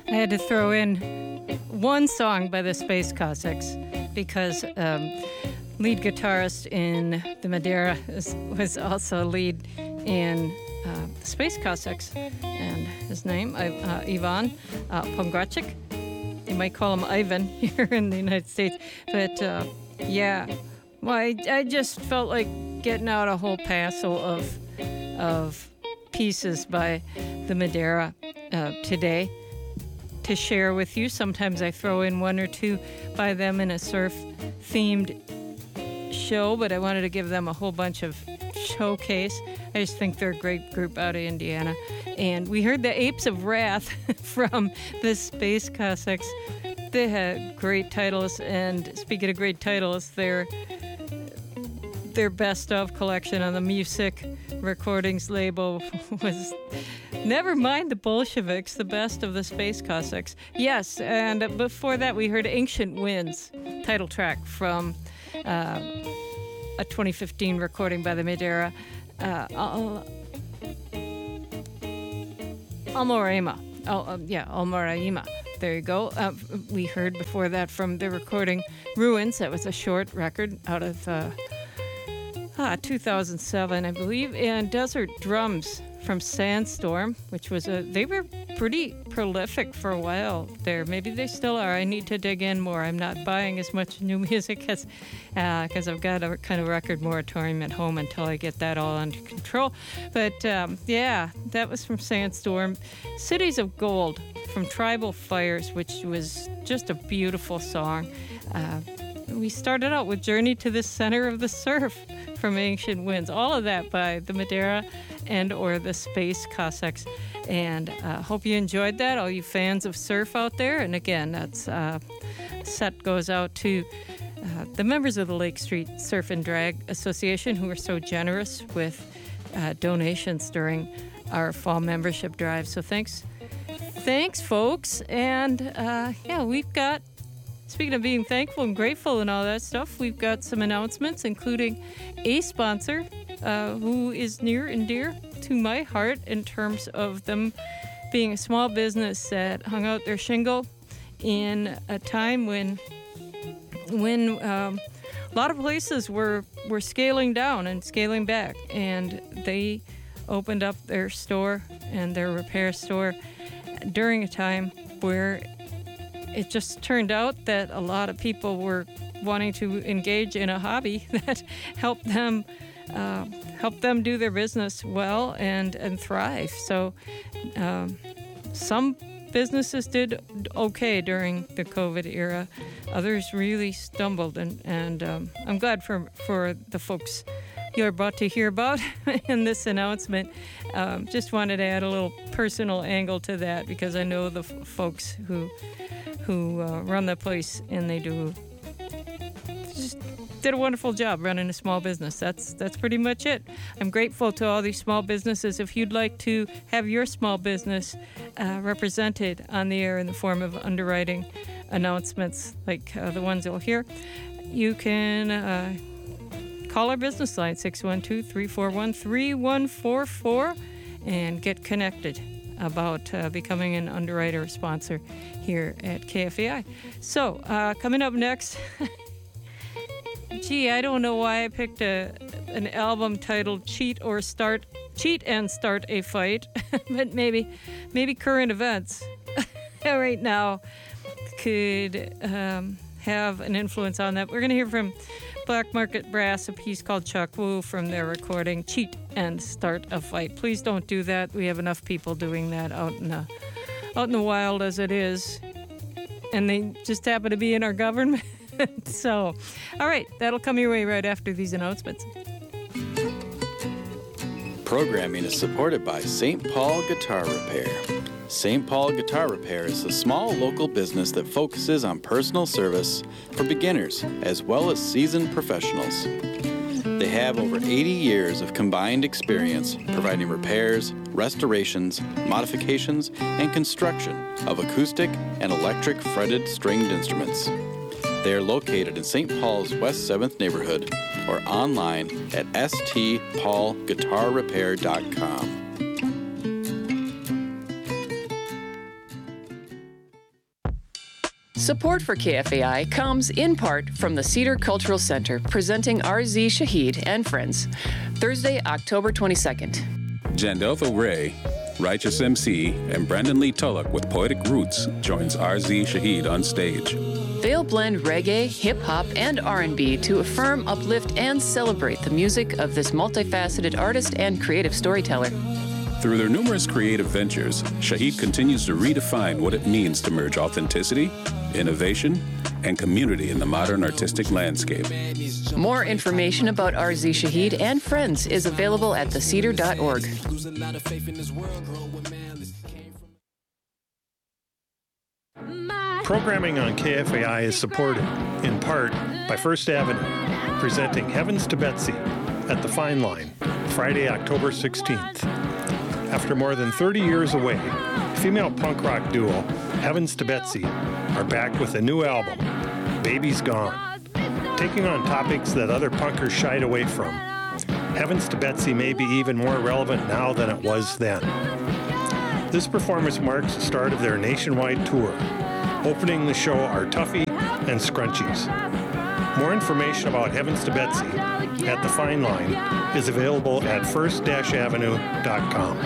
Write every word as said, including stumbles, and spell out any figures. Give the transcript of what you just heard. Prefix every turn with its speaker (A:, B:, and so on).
A: I had to throw in one song by the Space Cossacks because um, lead guitarist in the Madeira is, was also lead in uh, the Space Cossacks, and his name, uh, Ivan uh, Pongracic. You might call him Ivan here in the United States, but uh, yeah, well, I, I just felt like getting out a whole passel of of pieces by the Madeira uh, today to share with you. Sometimes I throw in one or two by them in a surf-themed show, but I wanted to give them a whole bunch of showcase. I just think they're a great group out of Indiana. And we heard the Apes of Wrath from the Space Cossacks. They had great titles, and speaking of great titles, their their best of collection on the Music Recordings label was Never Mind the Bolsheviks, the best of the Space Cossacks. Yes, and before that we heard Ancient Winds, title track from uh, a twenty fifteen recording by the Madeira. Uh, Al- Almoraima. Al- um, yeah, Almoraima. There you go. Uh, we heard before that from the recording Ruins. That was a short record out of uh, ah, two thousand seven, I believe. And Desert Drums from Sandstorm, which was a, they were pretty prolific for a while there. Maybe they still are. I need to dig in more. I'm not buying as much new music as, because uh, I've got a kind of record moratorium at home until I get that all under control. But um, yeah, that was from Sandstorm. Cities of Gold from Tribal Fires, which was just a beautiful song. Uh, we started out with Journey to the Center of the Surf from Ancient Winds. All of that by the Madeira and or the Space Cossacks. And uh, hope you enjoyed that, all you fans of surf out there. And again, that's uh, set goes out to uh, the members of the Lake Street Surf and Drag Association who are so generous with uh, donations during our fall membership drive. So thanks, thanks, folks. And uh, yeah, we've got, speaking of being thankful and grateful and all that stuff, we've got some announcements, including a sponsor uh, who is near and dear to my heart in terms of them being a small business that hung out their shingle in a time when when um, a lot of places were, were scaling down and scaling back, and they opened up their store and their repair store during a time where it just turned out that a lot of people were wanting to engage in a hobby that helped them uh, help them do their business well and, and thrive. So um, some businesses did okay during the COVID era. Others really stumbled, and, and um, I'm glad for, for the folks you're about to hear about in this announcement. Um, just wanted to add a little personal angle to that because I know the f- folks who who uh, run the place, and they do just did a wonderful job running a small business. That's that's pretty much it. I'm grateful to all these small businesses. If you'd like to have your small business uh, represented on the air in the form of underwriting announcements like uh, the ones you'll hear, you can uh, call our business line, six one two, three four one, three one four four, and get connected about uh, becoming an underwriter or sponsor here at K F A I. So, uh, coming up next, gee, I don't know why I picked a an album titled "Cheat or Start Cheat and Start a Fight," but maybe maybe current events right now could um, have an influence on that. We're going to hear from Black Market Brass, a piece called Chuck Woo from their recording "Cheat and Start a Fight." Please don't do that. We have enough people doing that out in the out in the wild as it is, and they just happen to be in our government. So, all right, that'll come your way right after these announcements.
B: Programming is supported by Saint Paul Guitar Repair. Saint Paul Guitar Repair is a small local business that focuses on personal service for beginners as well as seasoned professionals. They have over eighty years of combined experience providing repairs, restorations, modifications, and construction of acoustic and electric fretted stringed instruments. They are located in Saint Paul's West seventh neighborhood or online at s t paul guitar repair dot com.
C: Support for K F A I comes in part from the Cedar Cultural Center, presenting R Z Shaheed and Friends, Thursday, October twenty-second.
D: Jandeltha Ray, Righteous M C, and Brandon Lee Tulloch with Poetic Roots joins R Z Shaheed on stage.
C: They'll blend reggae, hip-hop, and R and B to affirm, uplift, and celebrate the music of this multifaceted artist and creative storyteller.
D: Through their numerous creative ventures, Shaheed continues to redefine what it means to merge authenticity, innovation, and community in the modern artistic landscape.
C: More information about R Z Shaheed and Friends is available at the cedar dot org.
E: Programming on K F A I is supported, in part, by First Avenue, presenting Heavens to Betsy at the Fine Line, Friday, October sixteenth. After more than thirty years away, female punk rock duo Heavens to Betsy are back with a new album, Baby's Gone. Taking on topics that other punkers shied away from, Heavens to Betsy may be even more relevant now than it was then. This performance marks the start of their nationwide tour. Opening the show are Tuffy and Scrunchies. More information about Heavens to Betsy at the Fine Line is available at first avenue dot com.